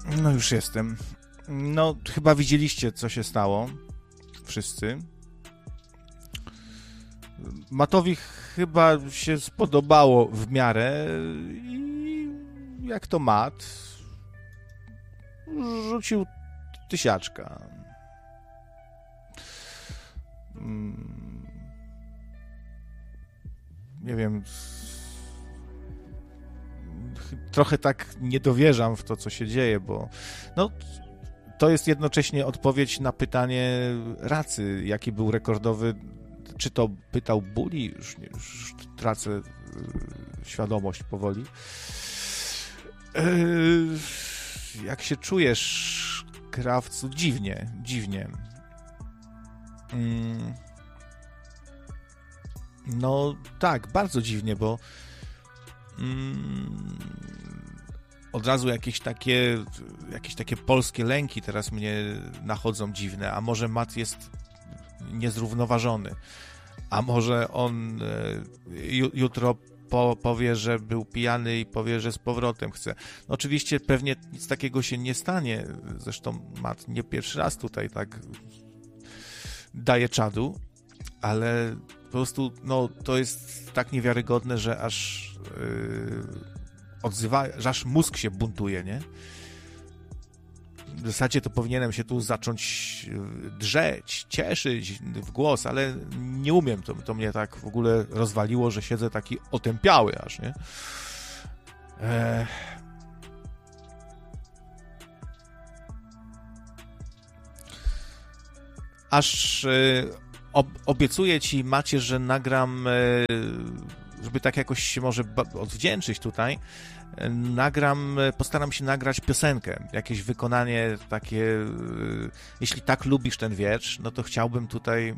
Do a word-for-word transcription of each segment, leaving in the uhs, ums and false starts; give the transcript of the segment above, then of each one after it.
No już jestem. No chyba widzieliście, co się stało. Wszyscy. Matowi chyba się spodobało w miarę i jak to Mat rzucił tysiaczka. Nie wiem, trochę tak nie dowierzam w to, co się dzieje, bo no, to jest jednocześnie odpowiedź na pytanie Racy, jaki był rekordowy, czy to pytał Bully, już, nie, już tracę yy, świadomość powoli. Yy, jak się czujesz, Krawcu? Dziwnie, dziwnie. Yy. No tak, bardzo dziwnie, bo mm, od razu jakieś takie jakieś takie polskie lęki teraz mnie nachodzą dziwne, a może Mat jest niezrównoważony, a może on e, jutro po, powie, że był pijany i powie, że z powrotem chce. No oczywiście pewnie nic takiego się nie stanie, zresztą Mat nie pierwszy raz tutaj tak daje czadu, ale po prostu, no, to jest tak niewiarygodne, że aż yy, odzywa, że aż mózg się buntuje, nie? W zasadzie to powinienem się tu zacząć drzeć, cieszyć w głos, ale nie umiem, to, to mnie tak w ogóle rozwaliło, że siedzę taki otępiały aż, nie? Eee... Aż... Yy... Obiecuję ci, Macie, że nagram, żeby tak jakoś się może odwdzięczyć tutaj, nagram, postaram się nagrać piosenkę, jakieś wykonanie takie, jeśli tak lubisz ten wiersz, no to chciałbym tutaj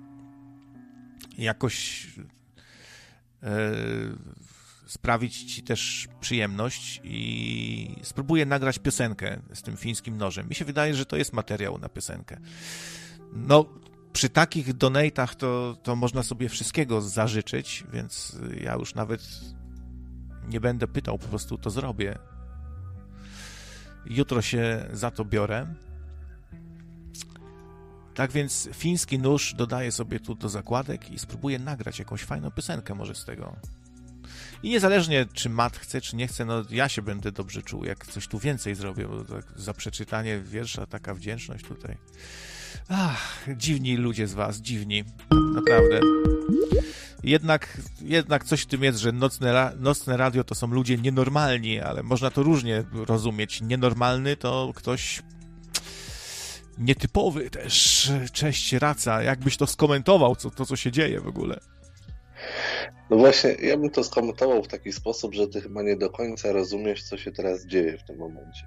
jakoś e, sprawić ci też przyjemność i spróbuję nagrać piosenkę z tym fińskim nożem. Mi się wydaje, że to jest materiał na piosenkę. No, przy takich donatach to, to można sobie wszystkiego zażyczyć, więc ja już nawet nie będę pytał, po prostu to zrobię. Jutro się za to biorę. Tak więc fiński nóż dodaję sobie tu do zakładek i spróbuję nagrać jakąś fajną piosenkę może z tego. I niezależnie, czy Mat chce, czy nie chce, no ja się będę dobrze czuł, jak coś tu więcej zrobię, bo tak za przeczytanie wiersza taka wdzięczność tutaj. Ach, dziwni ludzie z was, dziwni, naprawdę. Jednak, jednak coś w tym jest, że nocne, nocne radio to są ludzie nienormalni, ale można to różnie rozumieć. Nienormalny to ktoś nietypowy też. Cześć, Raca, jakbyś to skomentował, co, to co się dzieje w ogóle? No właśnie, ja bym to skomentował w taki sposób, że ty chyba nie do końca rozumiesz, co się teraz dzieje w tym momencie.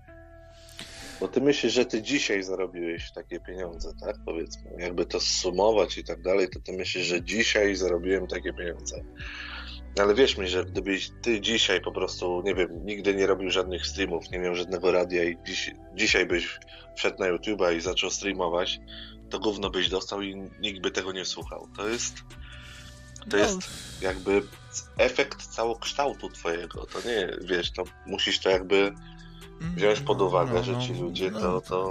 Bo ty myślisz, że ty dzisiaj zarobiłeś takie pieniądze, tak? Powiedzmy, jakby to zsumować i tak dalej, to ty myślisz, że dzisiaj zarobiłem takie pieniądze. Ale wierz mi, że gdybyś ty dzisiaj po prostu, nie wiem, nigdy nie robił żadnych streamów, nie miał żadnego radia i dziś, dzisiaj byś wszedł na YouTube'a i zaczął streamować, to gówno byś dostał i nikt by tego nie słuchał. To jest, to no. jest jakby efekt całokształtu twojego. To nie, wiesz, to musisz to jakby wziąć pod uwagę, no, no, że ci ludzie no, to... to...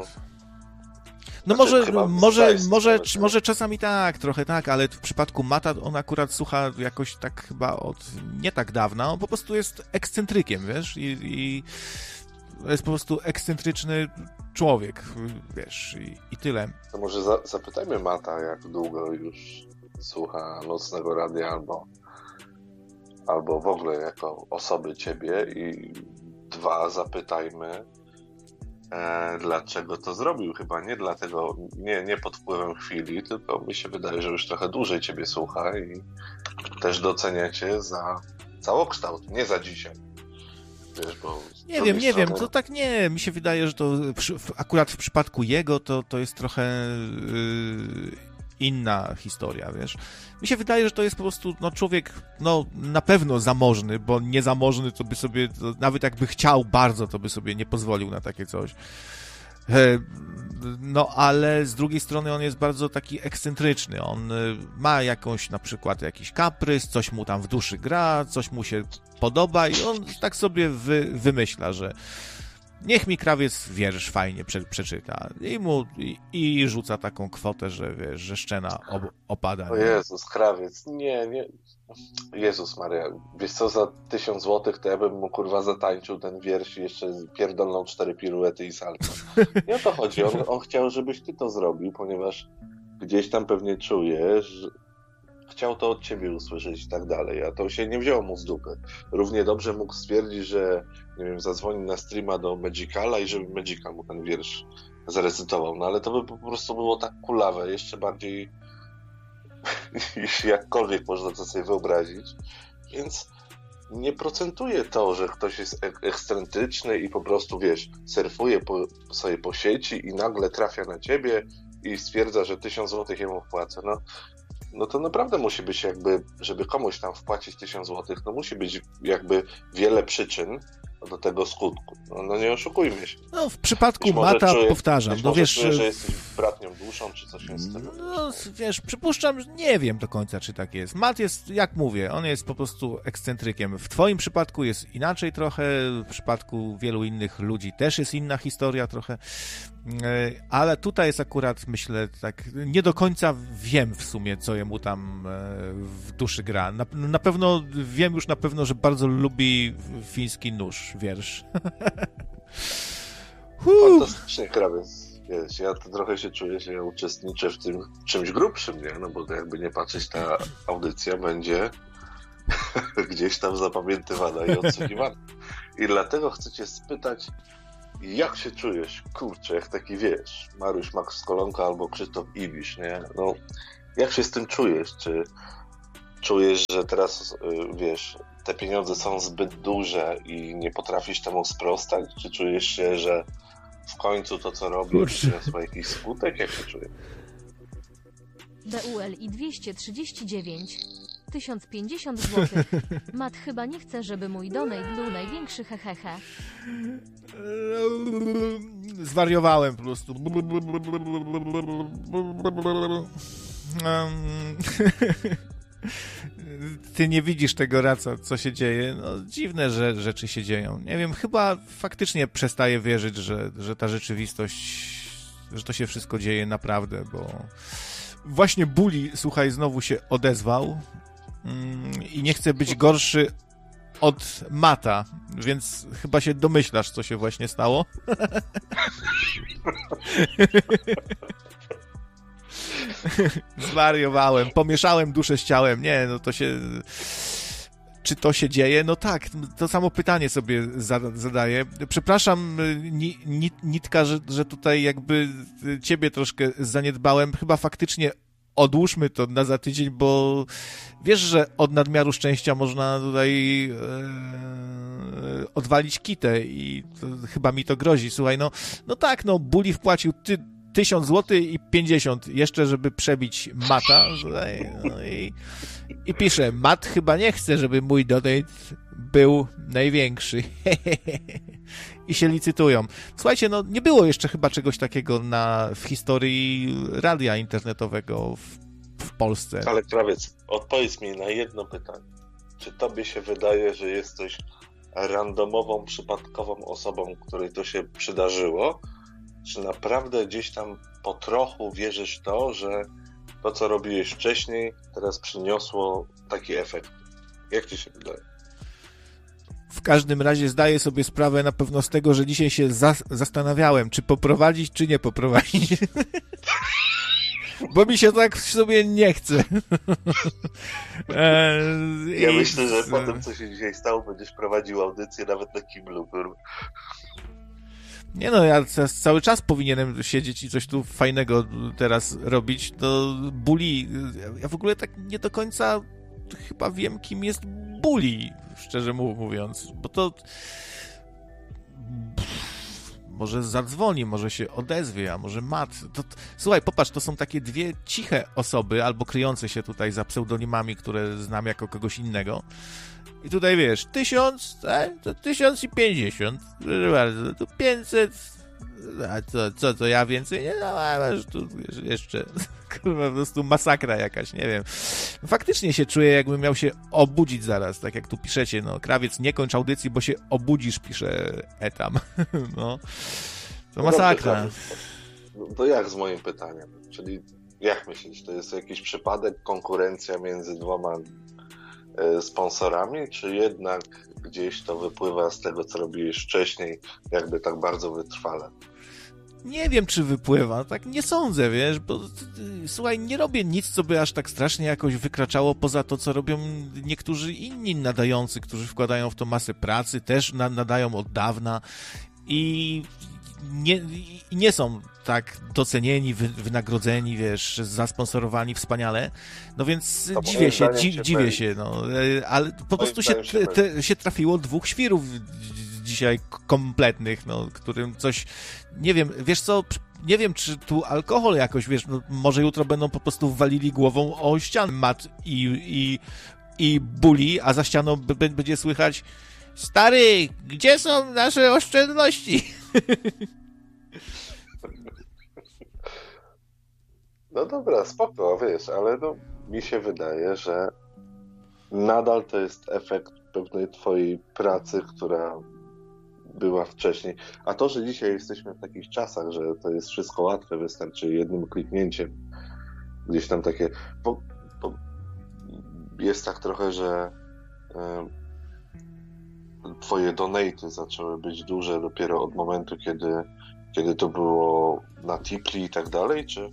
No znaczy, może, może, może, może czasami tak, trochę tak, ale w przypadku Mata on akurat słucha jakoś tak chyba od nie tak dawna, on po prostu jest ekscentrykiem, wiesz, i, i jest po prostu ekscentryczny człowiek, wiesz, i, i tyle. To może za, zapytajmy Mata, jak długo już słucha nocnego radia, albo, albo w ogóle jako osoby ciebie i dwa, zapytajmy, E, dlaczego to zrobił. Chyba nie dlatego, nie, nie pod wpływem chwili, tylko mi się wydaje, że już trochę dłużej ciebie słucha i też docenia cię za całokształt, nie za dzisiaj. Wiesz, bo nie wiem, nie strony... wiem, to tak nie, mi się wydaje, że to przy, akurat w przypadku jego to, to jest trochę yy, inna historia, wiesz. Mi się wydaje, że to jest po prostu no, człowiek no, na pewno zamożny, bo niezamożny to by sobie, to nawet jakby chciał bardzo, to by sobie nie pozwolił na takie coś. No, ale z drugiej strony on jest bardzo taki ekscentryczny. On ma jakąś, na przykład jakiś kaprys, coś mu tam w duszy gra, coś mu się podoba i on tak sobie wy, wymyśla, że Niech mi krawiec wiersz fajnie prze, przeczyta. I mu i, i rzuca taką kwotę, że wiesz, że szczena ob, opada. O Jezus, krawiec. Nie, nie. Jezus Maria. Wiesz co, za tysiąc złotych to ja bym mu kurwa zatańczył ten wiersz i jeszcze pierdolną cztery piruety i salto. Nie o to chodzi. On, on chciał, żebyś ty to zrobił, ponieważ gdzieś tam pewnie czujesz, że chciał to od ciebie usłyszeć i tak dalej, a to się nie wzięło mu z dupy. Równie dobrze mógł stwierdzić, że nie wiem, zadzwoni na streama do Magicala i żeby Magical mu ten wiersz zarecytował, no ale to by po prostu było tak kulawe, jeszcze bardziej niż jakkolwiek można to sobie wyobrazić, więc nie procentuje to, że ktoś jest ek- ekscentryczny i po prostu, wiesz, surfuje po, sobie po sieci i nagle trafia na ciebie i stwierdza, że tysiąc złotych jemu wpłacę, no no to naprawdę musi być jakby, żeby komuś tam wpłacić tysiąc złotych, no musi być jakby wiele przyczyn do tego skutku. No, no nie oszukujmy się. No w przypadku Mata czuję, powtarzam, no wiesz, czuję, że jesteś bratnią duszą, czy coś jest z tego. No wiesz, przypuszczam, że nie wiem do końca, czy tak jest. Matt jest, jak mówię, on jest po prostu ekscentrykiem. W twoim przypadku jest inaczej trochę, w przypadku wielu innych ludzi też jest inna historia trochę, ale tutaj jest akurat, myślę, tak, nie do końca wiem w sumie, co jemu tam w duszy gra. Na, na pewno, wiem już na pewno, że bardzo lubi fiński nóż, wiersz. Fantastycznie, krawiec. Wiesz, ja to trochę się czuję, że ja uczestniczę w tym czymś grubszym, nie? No bo to jakby nie patrzeć, ta audycja będzie gdzieś tam zapamiętywana i odsłuchiwana. I dlatego chcę cię spytać, jak się czujesz, kurczę, jak taki, wiesz, Mariusz Max Skolonka albo Krzysztof Ibisz, nie? No, jak się z tym czujesz? Czy czujesz, że teraz, wiesz, te pieniądze są zbyt duże i nie potrafisz temu sprostać? Czy czujesz się, że w końcu to, co robisz, przyniosło jakiś skutek? Jak się czujesz? D U L I dwieście trzydzieści dziewięć. tysiąc pięćdziesiąt złotych. Matt chyba nie chce, żeby mój donate był największy, hehehe. Zwariowałem po prostu. Ty nie widzisz tego, Raca, co się dzieje. No, dziwne, że rzeczy się dzieją. Nie wiem, chyba faktycznie przestaję wierzyć, że, że ta rzeczywistość, że to się wszystko dzieje naprawdę, bo właśnie Bully, słuchaj, znowu się odezwał i nie chce być gorszy od Mata, więc chyba się domyślasz, co się właśnie stało. Zwariowałem, pomieszałem duszę z ciałem. Nie, no to się... Czy to się dzieje? No tak, to samo pytanie sobie zadaję. Przepraszam, Nitka, że, że tutaj jakby ciebie troszkę zaniedbałem. Chyba faktycznie odłóżmy to na za tydzień, bo wiesz, że od nadmiaru szczęścia można tutaj e, odwalić kitę i to, chyba mi to grozi. Słuchaj, no, no tak, no Bully wpłacił ty, tysiąc złotych i pięćdziesiąt jeszcze, żeby przebić Mata. Słuchaj, no i, i pisze, Matt chyba nie chce, żeby mój donate był największy. I się licytują. Słuchajcie, no nie było jeszcze chyba czegoś takiego na, w historii radia internetowego w, w Polsce. Ale krawiec, odpowiedz mi na jedno pytanie. Czy tobie się wydaje, że jesteś randomową, przypadkową osobą, której to się przydarzyło? Czy naprawdę gdzieś tam po trochu wierzysz w to, że to, co robiłeś wcześniej, teraz przyniosło taki efekt? Jak ci się wydaje? W każdym razie zdaję sobie sprawę na pewno z tego, że dzisiaj się za- zastanawiałem, czy poprowadzić, czy nie poprowadzić. Bo mi się tak sobie nie chce. eee, ja i... myślę, że po tym, co się dzisiaj stało, będziesz prowadził audycję nawet na kiblu. Nie no, ja cały czas powinienem siedzieć i coś tu fajnego teraz robić. To Bully, ja w ogóle tak nie do końca chyba wiem, kim jest Bully, szczerze mówiąc, bo to może zadzwoni, może się odezwie, a może Matt. To, to... Słuchaj, popatrz, to są takie dwie ciche osoby, albo kryjące się tutaj za pseudonimami, które znam jako kogoś innego. I tutaj wiesz, tysiąc, tak? To tysiąc i pięćdziesiąt, proszę bardzo, to pięćset, A co, co, to ja więcej? Nie, no, masz tu jeszcze, kurwa, po prostu masakra jakaś, nie wiem. Faktycznie się czuję, jakbym miał się obudzić zaraz, tak jak tu piszecie, no, Krawiec, nie kończ audycji, bo się obudzisz, pisze Etam, no. To masakra. No to jak z moim pytaniem? Czyli jak myślisz, to jest jakiś przypadek, konkurencja między dwoma y, sponsorami, czy jednak gdzieś to wypływa z tego, co robiłeś wcześniej, jakby tak bardzo wytrwale? Nie wiem, czy wypływa, tak nie sądzę, wiesz, bo słuchaj, nie robię nic, co by aż tak strasznie jakoś wykraczało poza to, co robią niektórzy inni nadający, którzy wkładają w to masę pracy, też na, nadają od dawna i nie, i nie są tak docenieni, wy, wynagrodzeni, wiesz, zasponsorowani wspaniale, no więc to dziwię się, dzi, się dziwię się, no, ale po prostu się, się, te, się trafiło dwóch świrów dzisiaj kompletnych, no, którym coś, nie wiem, wiesz co, nie wiem, czy tu alkohol jakoś, wiesz, no, może jutro będą po prostu walili głową o ścianę Mat i, i, i Buli, a za ścianą b- będzie słychać: stary, gdzie są nasze oszczędności? No dobra, spoko, wiesz, ale no, mi się wydaje, że nadal to jest efekt pewnej twojej pracy, która była wcześniej. A to, że dzisiaj jesteśmy w takich czasach, że to jest wszystko łatwe, wystarczy jednym kliknięciem gdzieś tam takie... Bo, bo jest tak trochę, że y, twoje donaty zaczęły być duże dopiero od momentu, kiedy, kiedy to było na Tipli i tak dalej, czy...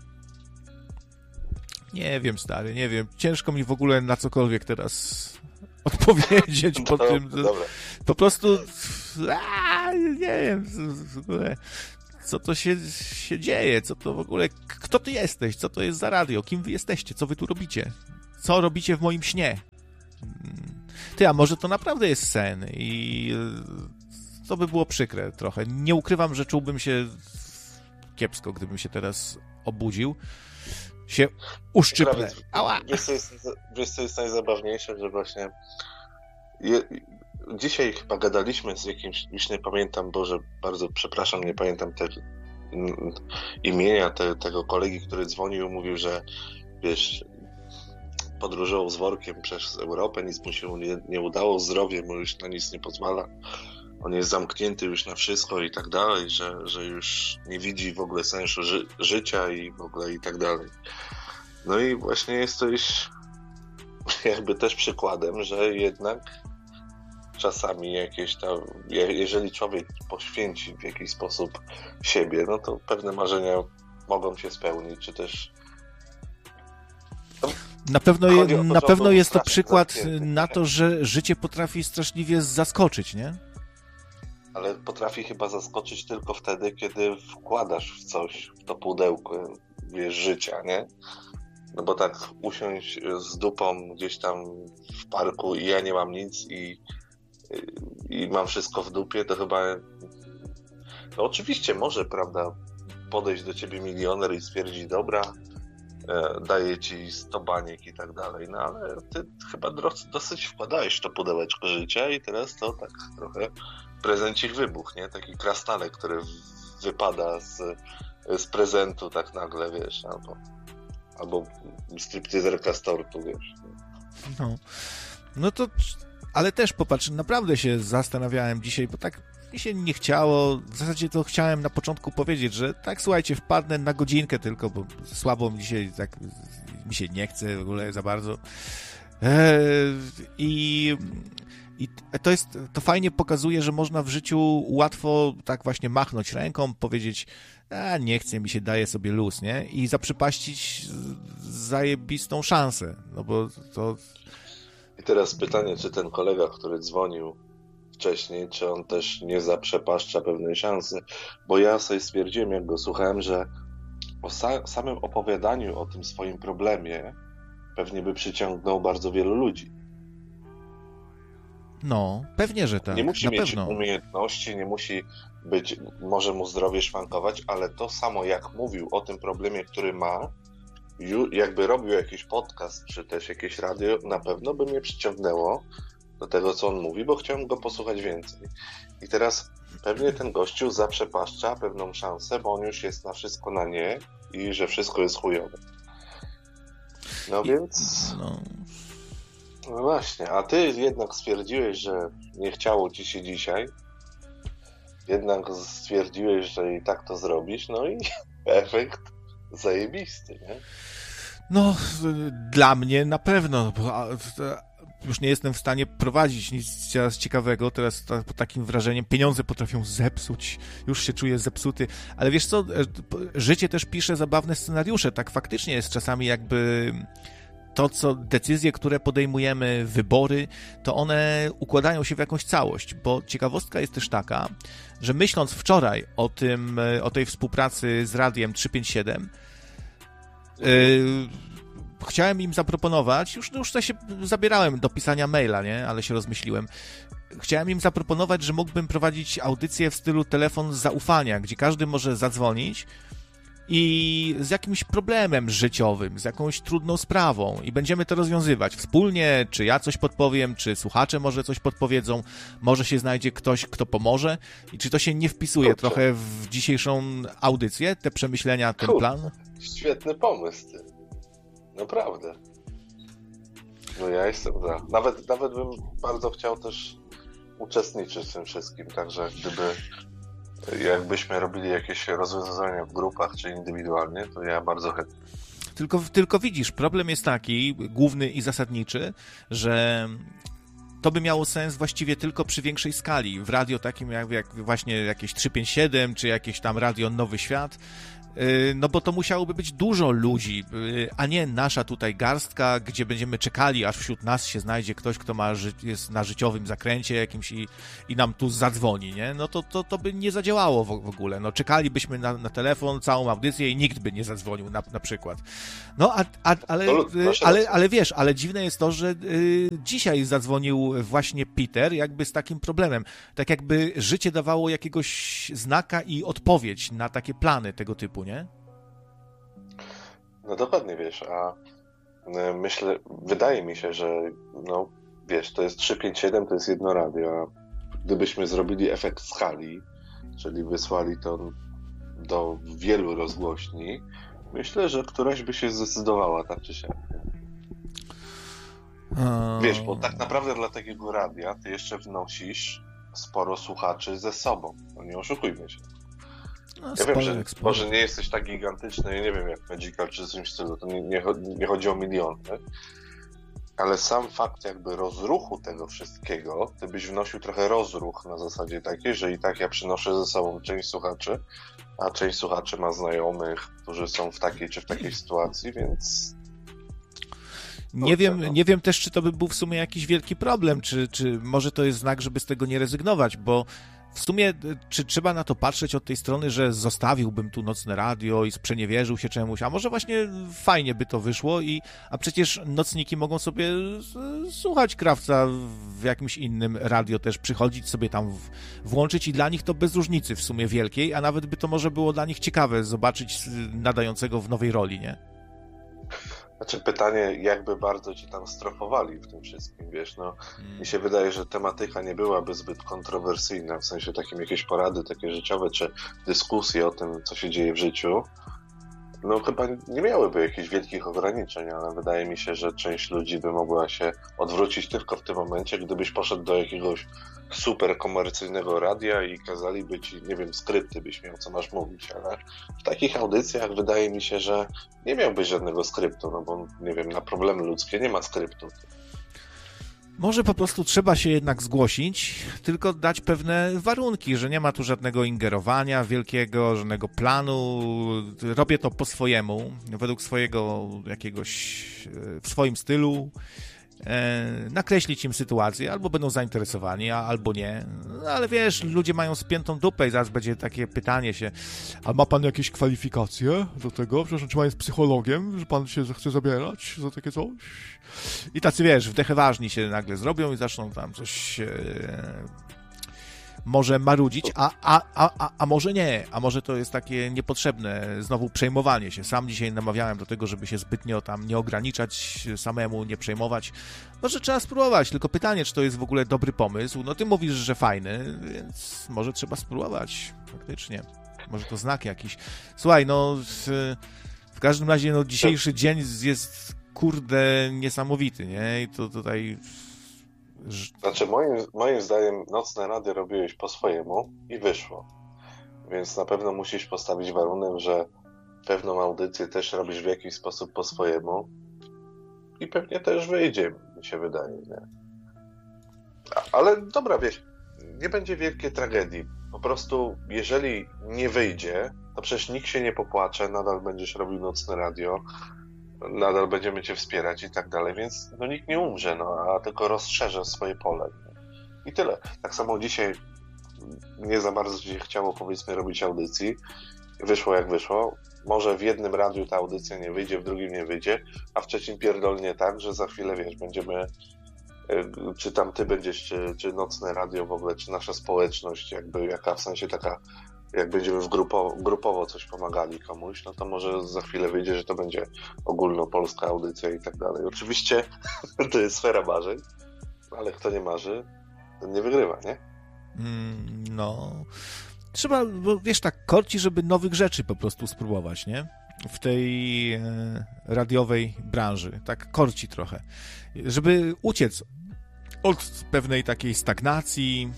Nie wiem, stary, nie wiem. Ciężko mi w ogóle na cokolwiek teraz odpowiedzieć po no, tym. Dobra. Po prostu a, nie wiem w ogóle, co to się, się dzieje, co to w ogóle, kto ty jesteś, co to jest za radio, kim wy jesteście, co wy tu robicie, co robicie w moim śnie. Ty, a może to naprawdę jest sen i to by było przykre trochę. Nie ukrywam, że czułbym się kiepsko, gdybym się teraz obudził, się uszczypnę. Ała! Wiesz, co jest, wiesz, co jest najzabawniejsze, że właśnie je, dzisiaj chyba gadaliśmy z jakimś, już nie pamiętam, Boże, bardzo przepraszam, nie pamiętam te, m, imienia te, tego kolegi, który dzwonił i mówił, że wiesz, podróżował z workiem przez Europę, nic mu się nie, nie udało, zdrowie mu już na nic nie pozwala, on jest zamknięty już na wszystko i tak dalej, że, że już nie widzi w ogóle sensu ży- życia i w ogóle i tak dalej. No i właśnie jesteś jakby też przykładem, że jednak czasami jakieś tam, jeżeli człowiek poświęci w jakiś sposób siebie, no to pewne marzenia mogą się spełnić, czy też no, na pewno, je, to, na pewno jest to przykład zamknięty. Na to, że życie potrafi straszliwie zaskoczyć, nie? Ale potrafi chyba zaskoczyć tylko wtedy, kiedy wkładasz w coś, w to pudełko, wiesz, życia, nie? No bo tak usiąść z dupą gdzieś tam w parku i ja nie mam nic i, i mam wszystko w dupie, to chyba... No oczywiście może, prawda, podejść do ciebie milioner i stwierdzić, dobra, e, daję ci sto baniek i tak dalej, no ale ty chyba dosyć wkładałeś w to pudełeczko życia i teraz to tak trochę prezencik wybuch, nie? Taki krasnalek, który wypada z, z prezentu tak nagle, wiesz, albo, albo stripteaserka z tortu, wiesz. No. No to, ale też popatrz, naprawdę się zastanawiałem dzisiaj, bo tak mi się nie chciało, w zasadzie to chciałem na początku powiedzieć, że tak, słuchajcie, wpadnę na godzinkę tylko, bo słabo mi dzisiaj, tak mi się nie chce w ogóle za bardzo. Eee, I... I to jest, to fajnie pokazuje, że można w życiu łatwo tak właśnie machnąć ręką, powiedzieć, a nie chce mi się, daje sobie luz, nie? I zaprzepaścić zajebistą szansę, no bo to... I teraz pytanie, czy ten kolega, który dzwonił wcześniej, czy on też nie zaprzepaszcza pewnej szansy, bo ja sobie stwierdziłem, jak go słuchałem, że o sa- samym opowiadaniu o tym swoim problemie pewnie by przyciągnął bardzo wielu ludzi. No, pewnie, że tak. Nie musi na mieć pewno. umiejętności, nie musi być, może mu zdrowie szwankować, ale to samo jak mówił o tym problemie, który ma, jakby robił jakiś podcast, czy też jakieś radio, na pewno by mnie przyciągnęło do tego, co on mówi, bo chciałem go posłuchać więcej. I teraz pewnie ten gościu zaprzepaszcza pewną szansę, bo on już jest na wszystko na nie i że wszystko jest chujowe. No I, więc... No. no właśnie, a ty jednak stwierdziłeś, że nie chciało ci się dzisiaj, jednak stwierdziłeś, że i tak to zrobisz, no i efekt zajebisty, nie? No, dla mnie na pewno, bo już nie jestem w stanie prowadzić nic teraz ciekawego, teraz pod takim wrażeniem pieniądze potrafią zepsuć, już się czuję zepsuty, ale wiesz co, życie też pisze zabawne scenariusze, tak faktycznie jest czasami jakby to, co decyzje, które podejmujemy, wybory, to one układają się w jakąś całość, bo ciekawostka jest też taka, że myśląc wczoraj o tym, o tej współpracy z Radiem trzysta pięćdziesiąt siedem, Yy, chciałem im zaproponować, już, już to się zabierałem do pisania maila, nie, ale się rozmyśliłem. Chciałem im zaproponować, że mógłbym prowadzić audycję w stylu telefon z zaufania, gdzie każdy może zadzwonić i z jakimś problemem życiowym, z jakąś trudną sprawą i będziemy to rozwiązywać wspólnie, czy ja coś podpowiem, czy słuchacze może coś podpowiedzą, może się znajdzie ktoś, kto pomoże i czy to się nie wpisuje Kurczę. trochę w dzisiejszą audycję, te przemyślenia, ten Kurczę. plan? Świetny pomysł, ty. Naprawdę. No ja jestem za. Nawet, nawet bym bardzo chciał też uczestniczyć w tym wszystkim, także gdyby jakbyśmy robili jakieś rozwiązania w grupach czy indywidualnie, to ja bardzo chętnie. Tylko, tylko widzisz, problem jest taki, główny i zasadniczy, że to by miało sens właściwie tylko przy większej skali, w radio takim jak, jak właśnie jakieś trzysta pięćdziesiąt siedem, czy jakieś tam radio Nowy Świat, no bo to musiałoby być dużo ludzi, a nie nasza tutaj garstka, gdzie będziemy czekali, aż wśród nas się znajdzie ktoś, kto ma ży- jest na życiowym zakręcie jakimś i, i nam tu zadzwoni, nie? No to, to, to by nie zadziałało w, w ogóle. No czekalibyśmy na, na telefon, całą audycję i nikt by nie zadzwonił na, na przykład. No a, a, ale, ale, ale wiesz, ale dziwne jest to, że y, dzisiaj zadzwonił właśnie Peter jakby z takim problemem. Tak jakby życie dawało jakiegoś znaka i odpowiedź na takie plany tego typu, nie? No dokładnie, wiesz, a myślę, wydaje mi się, że no, wiesz, to jest trzysta pięćdziesiąt siedem, to jest jedno radio, a gdybyśmy zrobili efekt skali, czyli wysłali to do wielu rozgłośni, myślę, że któraś by się zdecydowała tak czy siak. Um... Wiesz, bo tak naprawdę dla takiego radia ty jeszcze wnosisz sporo słuchaczy ze sobą, no nie oszukujmy się. No, ja wiem, że może nie jesteś tak gigantyczny, ja nie wiem jak Magical czy w tym stylu, to nie, nie, nie chodzi o miliony, ale sam fakt jakby rozruchu tego wszystkiego, ty byś wnosił trochę rozruch na zasadzie takiej, że i tak ja przynoszę ze sobą część słuchaczy, a część słuchaczy ma znajomych, którzy są w takiej czy w takiej sytuacji, więc... Nie wiem, nie wiem też, czy to by był w sumie jakiś wielki problem, czy, czy może to jest znak, żeby z tego nie rezygnować, bo w sumie, czy trzeba na to patrzeć od tej strony, że zostawiłbym tu nocne radio i sprzeniewierzył się czemuś, a może właśnie fajnie by to wyszło, i a przecież nocniki mogą sobie słuchać Krawca w jakimś innym radio też, przychodzić sobie tam w, włączyć i dla nich to bez różnicy w sumie wielkiej, a nawet by to może było dla nich ciekawe zobaczyć nadającego w nowej roli, nie? Znaczy pytanie, jakby bardzo ci tam strofowali w tym wszystkim, wiesz, no hmm. mi się wydaje, że tematyka nie byłaby zbyt kontrowersyjna, w sensie takim jakieś porady takie życiowe, czy dyskusje o tym, co się dzieje w życiu, no chyba nie miałyby jakichś wielkich ograniczeń, ale wydaje mi się, że część ludzi by mogła się odwrócić tylko w tym momencie, gdybyś poszedł do jakiegoś super komercyjnego radia i kazaliby ci, nie wiem, skrypty byś miał, co masz mówić, ale w takich audycjach wydaje mi się, że nie miałbyś żadnego skryptu, no bo, nie wiem, na problemy ludzkie nie ma skryptu. Może po prostu trzeba się jednak zgłosić, tylko dać pewne warunki, że nie ma tu żadnego ingerowania wielkiego, żadnego planu. Robię to po swojemu, według swojego jakiegoś, w swoim stylu. Nakreślić im sytuację, albo będą zainteresowani, albo nie. No, ale wiesz, ludzie mają spiętą dupę i zaraz będzie takie pytanie się, a ma pan jakieś kwalifikacje do tego? Przepraszam, czy pan jest psychologiem, że pan się chce zabierać za takie coś? I tacy, wiesz, wdechy ważni się nagle zrobią i zaczną tam coś... może marudzić, a, a, a, a może nie, a może to jest takie niepotrzebne znowu przejmowanie się. Sam dzisiaj namawiałem do tego, żeby się zbytnio tam nie ograniczać samemu, nie przejmować. Może trzeba spróbować, tylko pytanie, czy to jest w ogóle dobry pomysł. No ty mówisz, że fajny, więc może trzeba spróbować, faktycznie. Może to znak jakiś. Słuchaj, no w, w każdym razie no dzisiejszy dzień jest, kurde, niesamowity, nie? I to tutaj... Znaczy, moim, moim zdaniem nocne radio robiłeś po swojemu i wyszło. Więc na pewno musisz postawić warunek, że pewną audycję też robisz w jakiś sposób po swojemu i pewnie też wyjdzie, mi się wydaje, nie? Ale dobra, wiesz, nie będzie wielkiej tragedii. Po prostu, jeżeli nie wyjdzie, to przecież nikt się nie popłacze, nadal będziesz robił nocne radio, nadal będziemy cię wspierać i tak dalej, więc no nikt nie umrze, no, a tylko rozszerza swoje pole. Nie? I tyle. Tak samo dzisiaj nie za bardzo się chciało, powiedzmy, robić audycji. Wyszło jak wyszło. Może w jednym radiu ta audycja nie wyjdzie, w drugim nie wyjdzie, a w trzecim pierdolnie tak, że za chwilę, wiesz, będziemy, czy tam ty będziesz, czy, czy nocne radio w ogóle, czy nasza społeczność, jakby jaka w sensie taka, jak będziemy w grupo, grupowo coś pomagali komuś, no to może za chwilę wyjdzie, że to będzie ogólnopolska audycja i tak dalej. Oczywiście to jest sfera marzeń, ale kto nie marzy, ten nie wygrywa, nie? Mm, no, trzeba, bo wiesz, tak korci, żeby nowych rzeczy po prostu spróbować, nie? W tej e, radiowej branży. Tak korci trochę. Żeby uciec od pewnej takiej stagnacji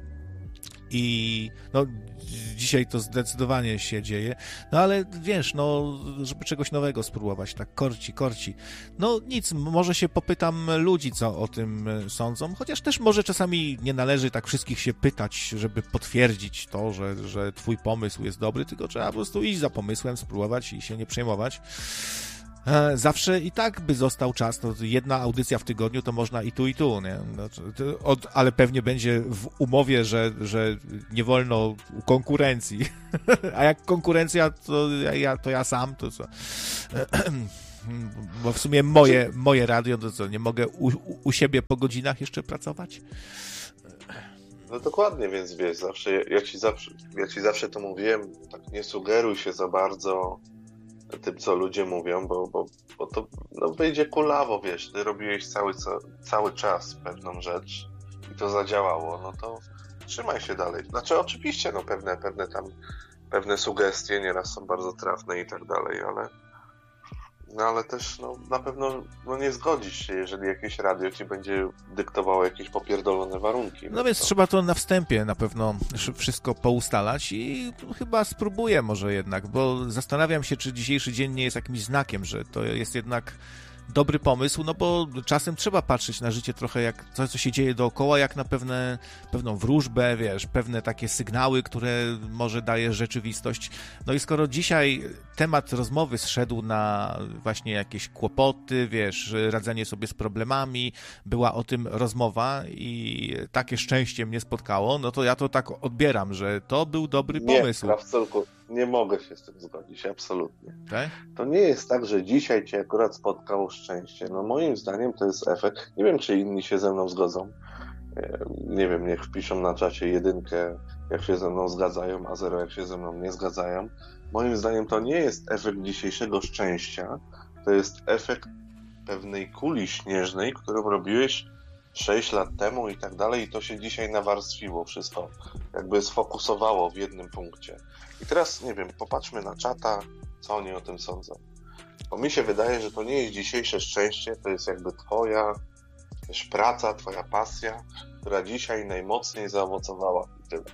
i no dzisiaj to zdecydowanie się dzieje, no ale wiesz, no żeby czegoś nowego spróbować, tak korci, korci. No nic, może się popytam ludzi, co o tym sądzą, chociaż też może czasami nie należy tak wszystkich się pytać, żeby potwierdzić to, że, że twój pomysł jest dobry, tylko trzeba po prostu iść za pomysłem, spróbować i się nie przejmować. Zawsze i tak by został czas, to jedna audycja w tygodniu to można i tu, i tu, nie? No, to, od, ale pewnie będzie w umowie, że, że nie wolno konkurencji. A jak konkurencja, to ja, to ja sam, to co? Bo w sumie moje, moje radio, to co, nie mogę u, u siebie po godzinach jeszcze pracować? No dokładnie, więc wiesz, zawsze, ja ci zawsze, ja ci zawsze to mówiłem, tak nie sugeruj się za bardzo tym, co ludzie mówią, bo, bo, bo to no, wyjdzie kulawo, wiesz, ty robiłeś cały, cały czas pewną rzecz i to zadziałało, no to trzymaj się dalej. Znaczy oczywiście, no pewne, pewne tam, pewne sugestie nieraz są bardzo trafne i tak dalej, ale no ale też no, na pewno no, nie zgodzisz się, jeżeli jakieś radio ci będzie dyktowało jakieś popierdolone warunki. No, no więc to... trzeba to na wstępie na pewno wszystko poustalać i chyba spróbuję może jednak, bo zastanawiam się, czy dzisiejszy dzień nie jest jakimś znakiem, że to jest jednak dobry pomysł, no bo czasem trzeba patrzeć na życie trochę jak coś, co się dzieje dookoła, jak na pewne, pewną wróżbę, wiesz, pewne takie sygnały, które może daje rzeczywistość. No i skoro dzisiaj temat rozmowy zszedł na właśnie jakieś kłopoty, wiesz, radzenie sobie z problemami, była o tym rozmowa i takie szczęście mnie spotkało, no to ja to tak odbieram, że to był dobry pomysł. Nie, Krawcylku, nie mogę się z tym zgodzić, absolutnie. Okay? To nie jest tak, że dzisiaj cię akurat spotkało szczęście. No moim zdaniem to jest efekt, nie wiem, czy inni się ze mną zgodzą, nie wiem, niech wpiszą na czacie jedynkę, jak się ze mną zgadzają, a zero, jak się ze mną nie zgadzają. Moim zdaniem to nie jest efekt dzisiejszego szczęścia, to jest efekt pewnej kuli śnieżnej, którą robiłeś sześć lat temu i tak dalej, i to się dzisiaj nawarstwiło wszystko, jakby sfokusowało w jednym punkcie. I teraz, nie wiem, popatrzmy na czata, co oni o tym sądzą. Bo mi się wydaje, że to nie jest dzisiejsze szczęście, to jest jakby twoja też praca, twoja pasja, która dzisiaj najmocniej zaowocowała i tyle.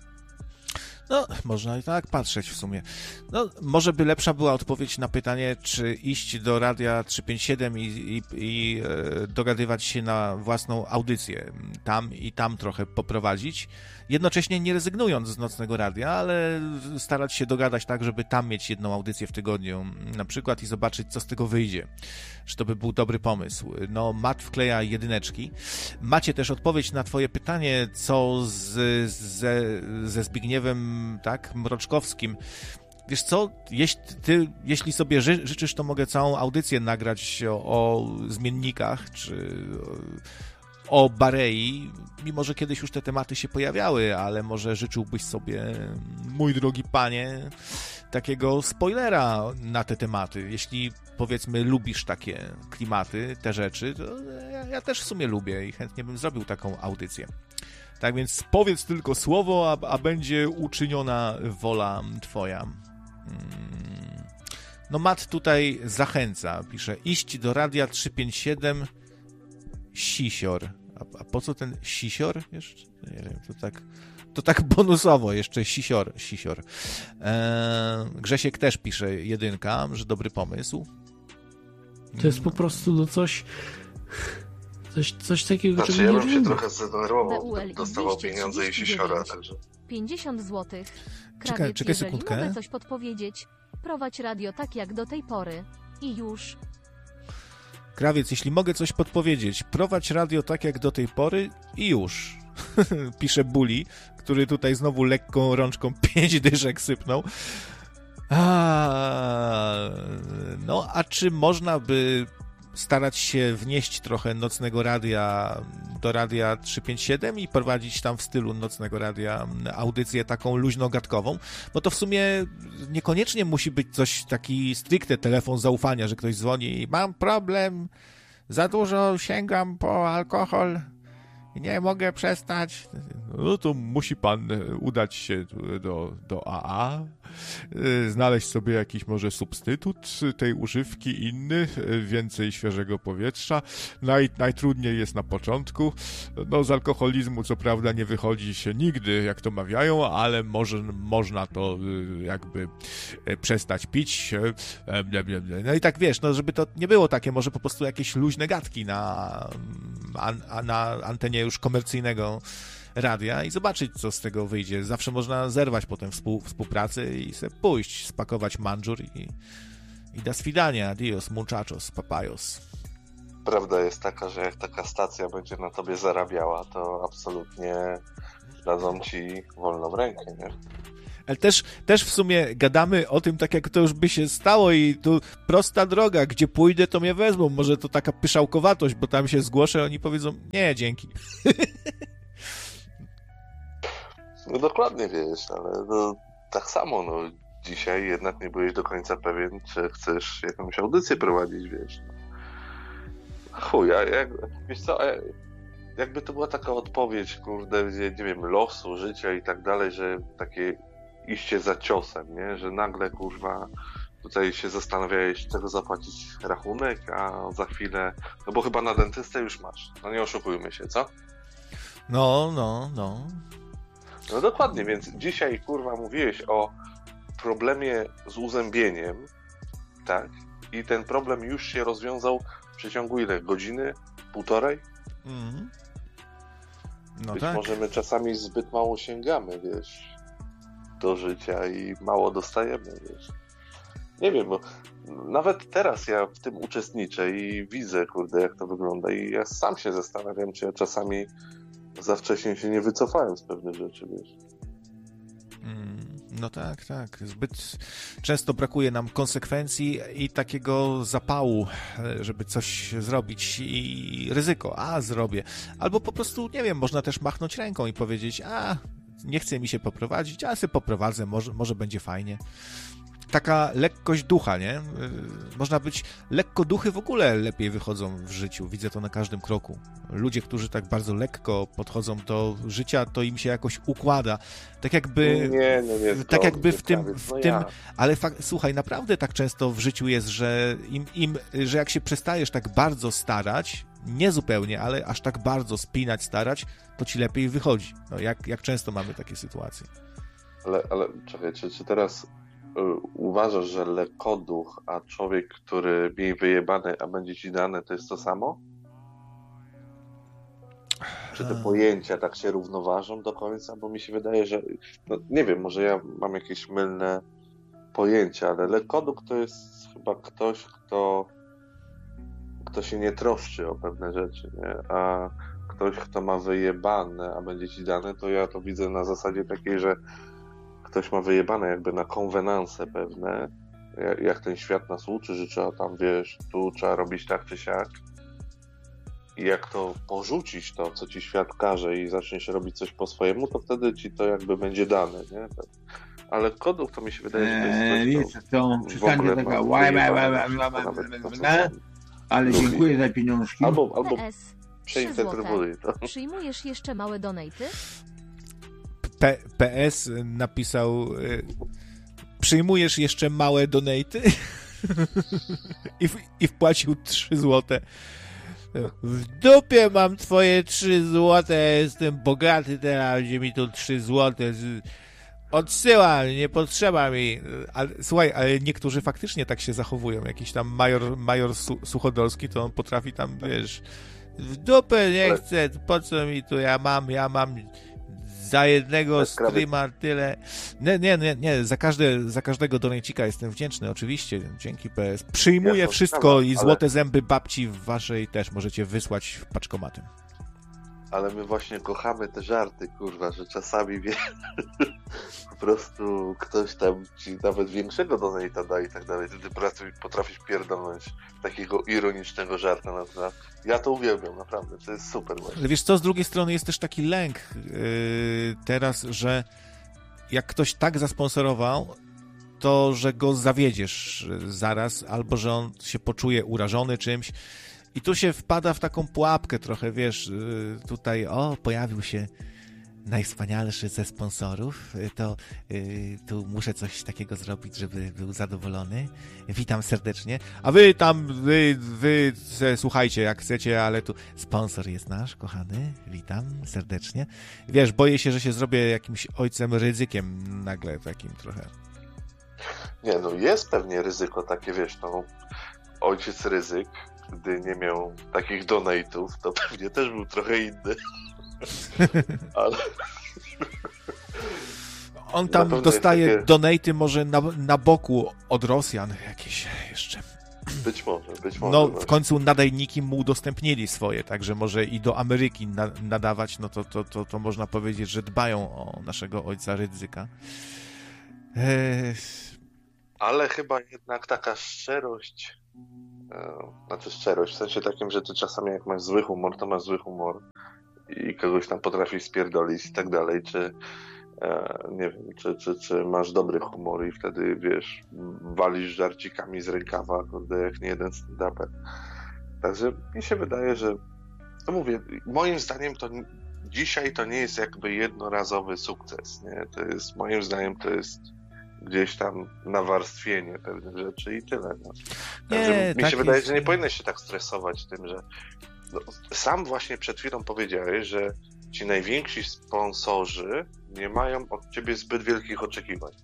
No, można i tak patrzeć w sumie. No, może by lepsza była odpowiedź na pytanie, czy iść do Radia trzysta pięćdziesiąt siedem i, i, i e, dogadywać się na własną audycję. Tam i tam trochę poprowadzić. Jednocześnie nie rezygnując z nocnego radia, ale starać się dogadać tak, żeby tam mieć jedną audycję w tygodniu na przykład i zobaczyć, co z tego wyjdzie. Czy to by był dobry pomysł. No, Matt wkleja jedyneczki. Macie też odpowiedź na twoje pytanie, co z, ze, ze Zbigniewem, tak, Mroczkowskim. Wiesz co, jeśli, ty, jeśli sobie ży, życzysz, to mogę całą audycję nagrać o, o zmiennikach, czy o Barei, mimo że kiedyś już te tematy się pojawiały, ale może życzyłbyś sobie, mój drogi panie, takiego spoilera na te tematy. Jeśli, powiedzmy, lubisz takie klimaty, te rzeczy, to ja, ja też w sumie lubię i chętnie bym zrobił taką audycję. Tak więc powiedz tylko słowo, a, a będzie uczyniona wola twoja. No Matt tutaj zachęca, pisze, iść do radia trzysta pięćdziesiąt siedem Sisior. A, a po co ten Sisior jeszcze? Nie wiem, to tak, to tak bonusowo jeszcze Sisior. Sisior. Eee, Grzesiek też pisze, jedynka, że dobry pomysł. To jest po prostu no coś coś, coś takiego, znaczy, czego ja nie bym się lubię. trochę zdenerwował, gdybym dostawał pieniądze i Sisiora, także... pięćdziesiąt złotych. Krawiec, Czekaj, czekaj jeżeli sekundkę. mogę coś podpowiedzieć, prowadź radio tak jak do tej pory. I już. Krawiec, jeśli mogę coś podpowiedzieć, prowadź radio tak jak do tej pory i już. Pisze Buli, który tutaj znowu lekką rączką pięć dyszek sypnął. A, no, a czy można by starać się wnieść trochę nocnego radia do radia trzysta pięćdziesiąt siedem i prowadzić tam w stylu nocnego radia audycję taką luźno-gadkową, bo to w sumie niekoniecznie musi być coś taki stricte telefon zaufania, że ktoś dzwoni i mam problem, za dużo sięgam po alkohol i nie mogę przestać. No to musi pan udać się do, do A A, znaleźć sobie jakiś może substytut tej używki inny, więcej świeżego powietrza. Naj, najtrudniej jest na początku. No z alkoholizmu co prawda nie wychodzi się nigdy, jak to mawiają, ale może, można to jakby przestać pić. No i tak wiesz, no żeby to nie było takie, może po prostu jakieś luźne gadki na, na antenie już komercyjnego radia i zobaczyć, co z tego wyjdzie. Zawsze można zerwać potem współ, współpracy i sobie pójść, spakować mandżur i, i do swidania, adios, muchachos, papayos. Prawda jest taka, że jak taka stacja będzie na tobie zarabiała, to absolutnie dadzą ci wolną rękę, nie? Ale też, też w sumie gadamy o tym tak, jak to już by się stało i tu prosta droga, gdzie pójdę, to mnie wezmą. Może to taka pyszałkowatość, bo tam się zgłoszę, oni powiedzą, nie, dzięki. No dokładnie wiesz, ale no, tak samo, no dzisiaj jednak nie byłeś do końca pewien, czy chcesz jakąś audycję prowadzić, wiesz. Chuj, a jak, wiesz co, a jakby to była taka odpowiedź, kurde, nie wiem, losu, życia i tak dalej, że takie iście za ciosem, nie, że nagle, kurwa, tutaj się zastanawiałeś, czego zapłacić rachunek, a za chwilę, no bo chyba na dentystę już masz, no nie oszukujmy się, co? No, no, no. No dokładnie, więc dzisiaj, kurwa, mówiłeś o problemie z uzębieniem, tak? I ten problem już się rozwiązał w przeciągu ile? Godziny? Półtorej? Mm. No Być tak. może my czasami zbyt mało sięgamy, wiesz, do życia i mało dostajemy, wiesz. Nie wiem, bo nawet teraz ja w tym uczestniczę i widzę, kurde, jak to wygląda i ja sam się zastanawiam, czy ja czasami za wcześnie się nie wycofałem z pewnych rzeczy, wiesz. No tak, tak. Zbyt często brakuje nam konsekwencji i takiego zapału, żeby coś zrobić i ryzyko, a zrobię. Albo po prostu, nie wiem, można też machnąć ręką i powiedzieć, a nie chce mi się poprowadzić, a sobie poprowadzę, może, może będzie fajnie. Taka lekkość ducha, nie? Można być... Lekko duchy w ogóle lepiej wychodzą w życiu. Widzę to na każdym kroku. Ludzie, którzy tak bardzo lekko podchodzą do życia, to im się jakoś układa. Tak jakby... Nie, no nie, tak jakby w tym... prawie, W no tym ja. ale fak, słuchaj, naprawdę tak często w życiu jest, że im, im, że jak się przestajesz tak bardzo starać, nie zupełnie, ale aż tak bardzo spinać, starać, to ci lepiej wychodzi. No, jak, jak często mamy takie sytuacje. Ale, ale czekaj, czy, czy teraz uważasz, że lekkoduch, a człowiek, który mniej wyjebany, a będzie ci dane, to jest to samo? Czy te pojęcia tak się równoważą do końca? Bo mi się wydaje, że no, nie wiem, może ja mam jakieś mylne pojęcia, ale lekkoduch to jest chyba ktoś, kto kto się nie troszczy o pewne rzeczy, nie? A ktoś, kto ma wyjebane, a będzie ci dane, to ja to widzę na zasadzie takiej, że ktoś ma wyjebane jakby na konwenanse pewne, jak ten świat nas uczy, że trzeba tam, wiesz, tu trzeba robić tak czy siak. i jak to porzucić to, co ci świat każe i zaczniesz robić coś po swojemu, to wtedy ci to jakby będzie dane, nie? Ale kodów to mi się wydaje, że to jest coś, eee, to przystanie taka łaj, łaj, łaj, łaj, łaj, ale dziękuję za pieniążki. Albo, albo P S. przeinterpretowuj to. Przyjmujesz jeszcze małe donaty? P- PS napisał y, przyjmujesz jeszcze małe donaty? I, w, I wpłacił trzy złote. W dupie mam twoje trzy złote, jestem bogaty teraz, gdzie mi tu trzy złote. Odsyłam, nie potrzeba mi. Ale, słuchaj, ale niektórzy faktycznie tak się zachowują. Jakiś tam major, major Su- Suchodolski, to on potrafi tam, wiesz, w dupę nie chcę, po co mi tu, ja mam, ja mam za jednego streama tyle. Nie, nie, nie, nie. Za, każde, za każdego donajcika jestem wdzięczny, oczywiście, dzięki P S. Przyjmuję Jasno, wszystko sprawa, i ale... złote zęby babci w waszej też możecie wysłać paczkomatem. Ale my właśnie kochamy te żarty, kurwa, że czasami wie, po prostu ktoś tam ci nawet większego donate'a da i tak dalej. Ty potrafisz pierdolnąć takiego ironicznego żarta na to. Ja to uwielbiam, naprawdę, to jest super właśnie. Ale wiesz co, z drugiej strony jest też taki lęk yy, teraz, że jak ktoś tak zasponsorował, to że go zawiedziesz zaraz, albo że on się poczuje urażony czymś. I tu się wpada w taką pułapkę trochę, wiesz, tutaj, o, pojawił się najwspanialszy ze sponsorów, to y, tu muszę coś takiego zrobić, żeby był zadowolony. Witam serdecznie. A wy tam, wy, wy se, słuchajcie, jak chcecie, ale tu sponsor jest nasz, kochany. Witam serdecznie. Wiesz, boję się, że się zrobię jakimś ojcem ryzykiem nagle takim trochę. Nie, no jest pewnie ryzyko takie, wiesz, no, ojciec ryzyk, gdy nie miał takich donate'ów, to pewnie też był trochę inny. Ale... On tam dostaje takie... donate'y może na, na boku od Rosjan jakieś jeszcze. Być może, być może. No w końcu nadajniki mu udostępnili swoje, także może i do Ameryki na, nadawać, no to, to, to, to można powiedzieć, że dbają o naszego ojca ryzyka. Eee... Ale chyba jednak taka szczerość, e, znaczy szczerość, w sensie takim, że ty czasami jak masz zły humor, to masz zły humor i kogoś tam potrafisz spierdolić i tak dalej, czy e, nie wiem, czy, czy, czy masz dobry humor i wtedy, wiesz, walisz żarcikami z rękawa, kurde, jak nie jeden stand-uper. Także mi się wydaje, że, to mówię, moim zdaniem to dzisiaj to nie jest jakby jednorazowy sukces, nie? To jest, moim zdaniem to jest gdzieś tam nawarstwienie pewnych rzeczy i tyle. No. Nie, mi tak się wydaje, jest. że nie powinieneś się tak stresować tym, że no, sam właśnie przed chwilą powiedziałeś, że ci najwięksi sponsorzy nie mają od ciebie zbyt wielkich oczekiwań.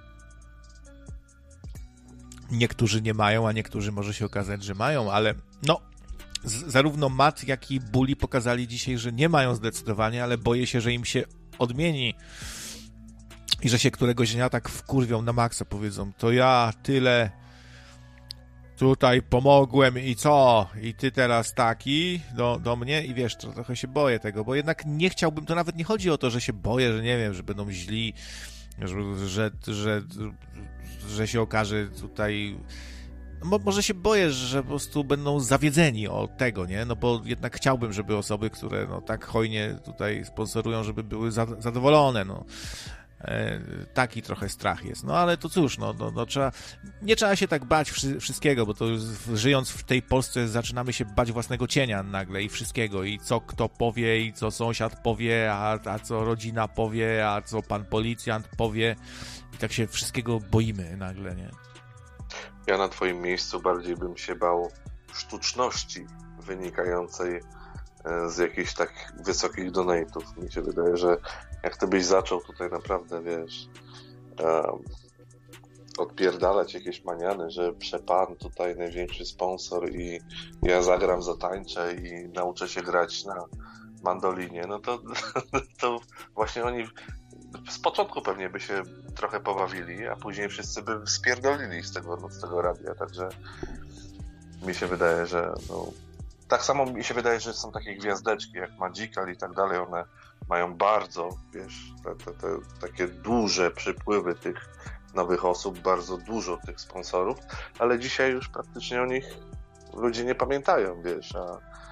Niektórzy nie mają, a niektórzy może się okazać, że mają, ale no z, zarówno Matt, jak i Bully pokazali dzisiaj, że nie mają zdecydowanie, ale boję się, że im się odmieni i że się któregoś dnia tak wkurwią na maksa, powiedzą, to ja tyle tutaj pomogłem i co? I ty teraz taki do, do mnie? I wiesz, to trochę się boję tego, bo jednak nie chciałbym, to nawet nie chodzi o to, że się boję, że nie wiem, że będą źli, że, że, że, że się okaże tutaj... Mo, może się boję, że po prostu będą zawiedzeni od tego, nie? No bo jednak chciałbym, żeby osoby, które no tak hojnie tutaj sponsorują, żeby były za, zadowolone, no. Taki trochę strach jest. No ale to cóż, no, no, no trzeba, nie trzeba się tak bać wszy, wszystkiego, bo to żyjąc w tej Polsce zaczynamy się bać własnego cienia nagle i wszystkiego. I co kto powie, i co sąsiad powie, a, a co rodzina powie, a co pan policjant powie. I tak się wszystkiego boimy nagle, nie? Ja na twoim miejscu bardziej bym się bał sztuczności wynikającej z jakichś tak wysokich donate'ów. Mi się wydaje, że jak ty byś zaczął tutaj naprawdę, wiesz, um, odpierdalać jakieś maniany, że przepan tutaj największy sponsor i ja zagram, zatańczę i nauczę się grać na mandolinie, no to, to właśnie oni z początku pewnie by się trochę pobawili, a później wszyscy by spierdolili z tego, no, z tego radia, także mi się wydaje, że no, tak samo mi się wydaje, że są takie gwiazdeczki jak Magical i tak dalej, one mają bardzo, wiesz, te, te, te takie duże przypływy tych nowych osób, bardzo dużo tych sponsorów, ale dzisiaj już praktycznie o nich ludzie nie pamiętają, wiesz, a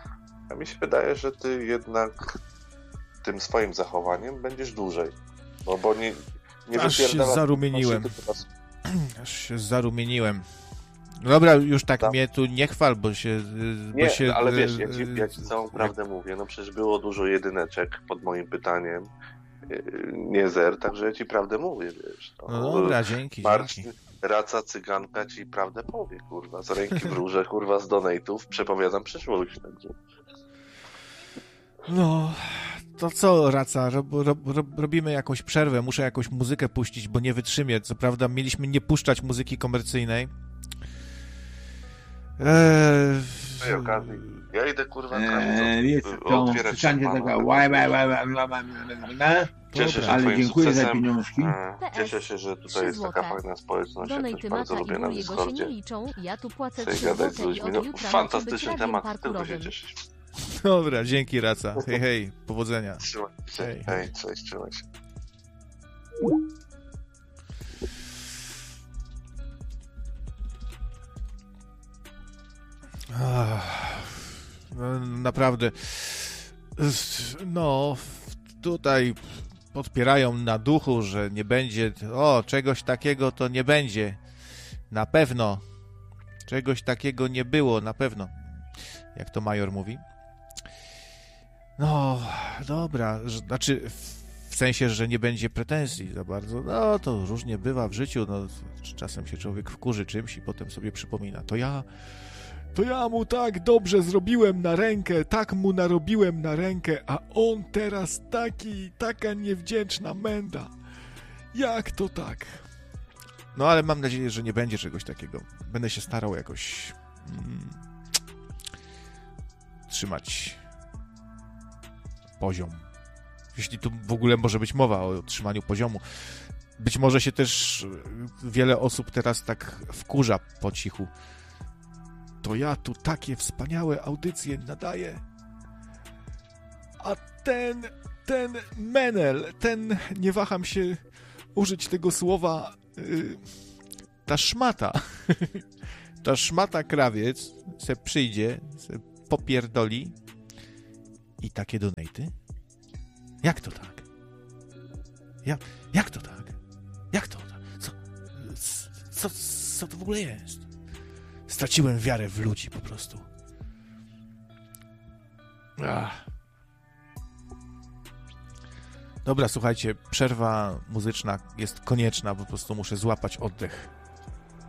A mi się wydaje, że ty jednak tym swoim zachowaniem będziesz dłużej. Bo, bo nie, nie Aż się wypierdala- zarumieniłem. tylko raz- Aż się zarumieniłem. Dobra, już tak Tak. mnie tu nie chwal, bo się... Bo Nie, się ale wiesz, ja ci, y, ja ci całą prawdę mówię. No przecież było dużo jedyneczek pod moim pytaniem. Yy, Nie zer, także ja ci prawdę mówię, wiesz. No dobra, dzięki, Marcin, dzięki. raca cyganka ci prawdę powie, kurwa. Z ręki wróżę, kurwa, z donate'ów przepowiadam przyszłość. Także. No, to co, Raca, rob, rob, rob, robimy jakąś przerwę, muszę jakąś muzykę puścić, bo nie wytrzymię. Co prawda mieliśmy nie puszczać muzyki komercyjnej. Eee, W tej okazji ja idę, kurwa, Eee, wiesz, tam, to otwierać słyszanie szampana. taka łaj, łaj, łaj, łaj, łaj, łaj, łaj, łaj. Cieszę się Ale twoim dziękuję za sukcesem. pieniążki. E, P S, Cieszę się, że tutaj trzy jest taka złote. fajna społeczność. Ja Donate też bardzo Mata i lubię na Dul jego się nie Discordzie. liczą. Ja tu płacę Chcę trzy gadać z złote i ludźmi. od No, jutra macie być fantastyczny radiem temat, tylko się parkurowym. cieszysz. dobra, dzięki, Raca. Hej, hej, powodzenia. Trzymaj się. Hej. Hej, cześć, trzymaj się. Ach, no, naprawdę. No, tutaj podpierają na duchu, że nie będzie. O, czegoś takiego to nie będzie. Na pewno. Czegoś takiego nie było, na pewno. Jak to major mówi. No, dobra. że- Znaczy, w- w sensie, że nie będzie pretensji za bardzo. No, to różnie bywa w życiu. No, czasem się człowiek wkurzy czymś i potem sobie przypomina. To ja. To ja mu tak dobrze zrobiłem na rękę, tak mu narobiłem na rękę, a on teraz taki, taka niewdzięczna menda. Jak to tak? No ale mam nadzieję, że nie będzie czegoś takiego. Będę się starał jakoś mm, trzymać poziom. Jeśli tu w ogóle może być mowa o trzymaniu poziomu. Być może się też wiele osób teraz tak wkurza po cichu. To ja tu takie wspaniałe audycje nadaję. A ten, ten menel, ten, nie waham się użyć tego słowa, yy, ta szmata, ta szmata krawiec se przyjdzie, se popierdoli i takie donaty? Jak to tak? Jak, jak to tak? Jak to tak? Co, co, co to w ogóle jest? Straciłem wiarę w ludzi po prostu. Ach. Dobra, słuchajcie, przerwa muzyczna jest konieczna, po prostu muszę złapać oddech.